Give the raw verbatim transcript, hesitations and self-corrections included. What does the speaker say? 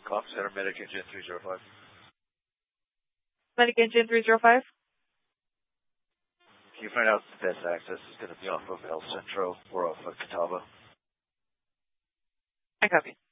Comm Center, Medic Engine three zero five. Medic Engine three zero five. Can you find out if the best access is going to be off of El Centro or off of Catawba? I copy.